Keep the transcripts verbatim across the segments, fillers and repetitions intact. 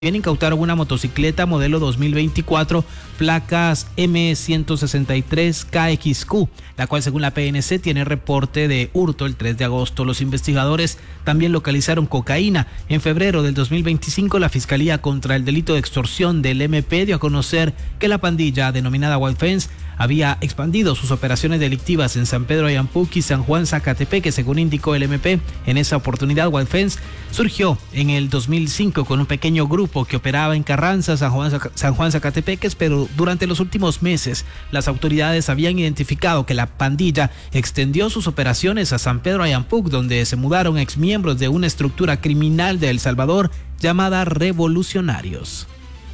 incautaron una motocicleta modelo dos mil veinticuatro, placas eme ciento sesenta y tres K X Q, la cual según la P N C tiene reporte de hurto el tres de agosto. Los investigadores también localizaron cocaína. En febrero del dos mil veinticinco, la Fiscalía contra el Delito de Extorsión del M P dio a conocer que la pandilla denominada White Fence había expandido sus operaciones delictivas en San Pedro Ayampuc y San Juan Zacatepeque, según indicó el M P. En esa oportunidad, White Fence surgió en el dos mil cinco con un pequeño grupo que operaba en Carranza, San Juan, San Juan Zacatepeques, pero durante los últimos meses las autoridades habían identificado que la pandilla extendió sus operaciones a San Pedro Ayampuc, donde se mudaron exmiembros de una estructura criminal de El Salvador llamada Revolucionarios.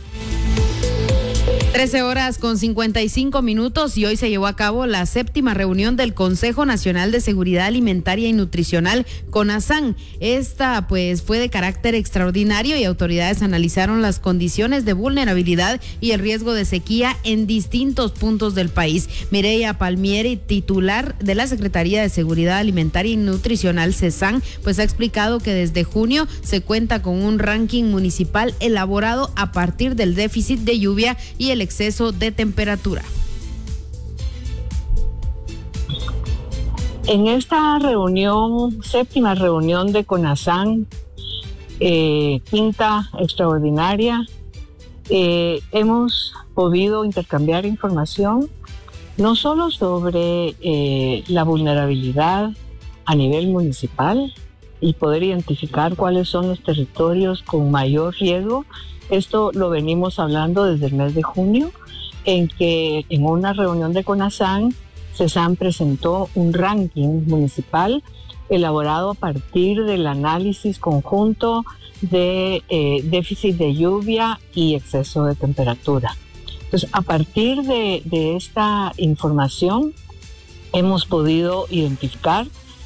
trece horas con cincuenta y cinco minutos y hoy se llevó a cabo la séptima reunión del Consejo Nacional de Seguridad Alimentaria y Nutricional, CONASAN. Esta pues fue de carácter extraordinario y autoridades analizaron las condiciones de vulnerabilidad y el riesgo de sequía en distintos puntos del país. Mireya Palmieri, titular de la Secretaría de Seguridad Alimentaria y Nutricional, CESAN, pues ha explicado que desde junio se cuenta con un ranking municipal elaborado a partir del déficit de lluvia y el exceso de temperatura. En esta reunión, séptima reunión de CONASAN, eh, quinta extraordinaria, eh, hemos podido intercambiar información no solo sobre eh, la vulnerabilidad a nivel municipal y poder identificar cuáles son los territorios con mayor riesgo. Esto lo venimos hablando desde el mes de junio, en que en una reunión de CONASAN, CESAN presentó un ranking municipal elaborado a partir del análisis conjunto de eh, déficit de lluvia y exceso de temperatura. Entonces, a partir de, de esta información, hemos podido identificar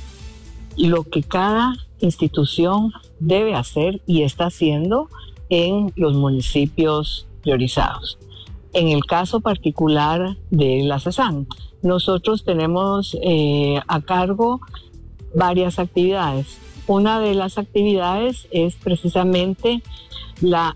lo que cada institución debe hacer y está haciendo en los municipios priorizados. En el caso particular de la CESAN, nosotros tenemos eh, a cargo varias actividades. Una de las actividades es precisamente la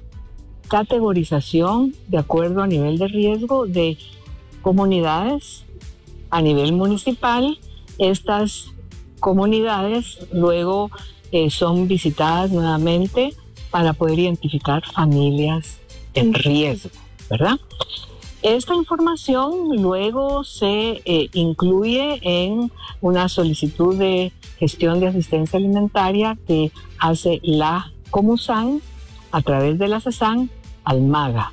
categorización de acuerdo a nivel de riesgo de comunidades a nivel municipal. Estas comunidades luego eh, son visitadas nuevamente para poder identificar familias en riesgo, ¿verdad? Esta información luego se eh, incluye en una solicitud de gestión de asistencia alimentaria que hace la COMUSAN a través de la CESAN al MAGA.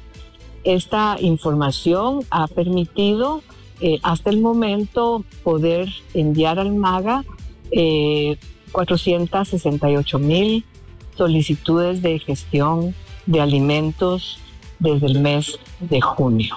Esta información ha permitido eh, hasta el momento poder enviar al MAGA eh, cuatrocientas sesenta y ocho mil solicitudes de gestión de alimentos desde el mes de junio.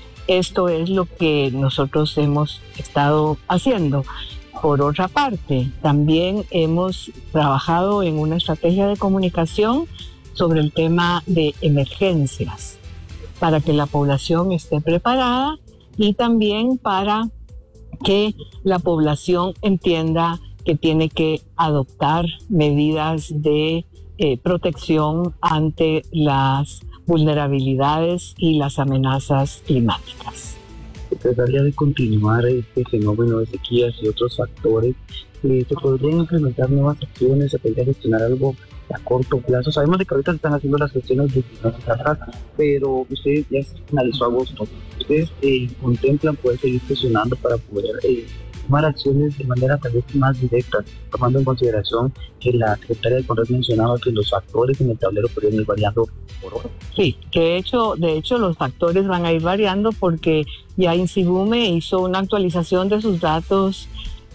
Esto es lo que nosotros hemos estado haciendo. Por otra parte, también hemos trabajado en una estrategia de comunicación sobre el tema de emergencias, para que la población esté preparada y también para que la población entienda que tiene que adoptar medidas de Eh, protección ante las vulnerabilidades y las amenazas climáticas. Se trataría de continuar este fenómeno de sequías y otros factores. Eh, ¿Se podrían implementar nuevas acciones? ¿Se podría gestionar algo a corto plazo? Sabemos de que ahorita se están haciendo las gestiones de meses atrás, pero usted ya finalizó agosto. ¿Ustedes eh, contemplan poder seguir gestionando para poder eh, tomar acciones de manera tal vez más directa, tomando en consideración que la secretaria de Conred mencionaba que los factores en el tablero podrían ir variando por hora? Sí, que de hecho, de hecho los factores van a ir variando porque ya INSIBUME hizo una actualización de sus datos,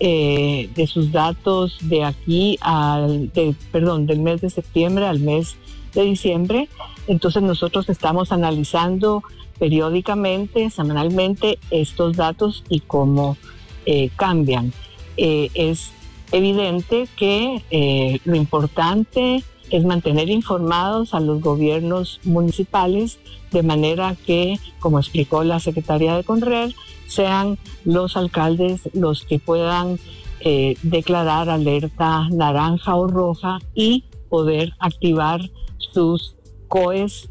eh, de sus datos de aquí al, de, perdón, del mes de septiembre al mes de diciembre. Entonces nosotros estamos analizando periódicamente, semanalmente, estos datos y cómo Eh, cambian. Eh, es evidente que eh, lo importante es mantener informados a los gobiernos municipales de manera que, como explicó la secretaria de Conred, sean los alcaldes los que puedan eh, declarar alerta naranja o roja y poder activar sus COES